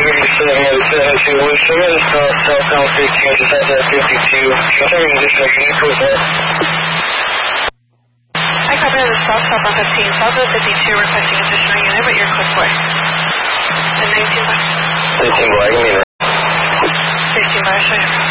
3772, we're showing the southbound 15, just at that 52. Can you tell me additional unit for that? I copy the southbound 15, southbound 52, requesting additional unit, but you're quick boy. And 19 by? 19 by, I mean. 15 by, show you.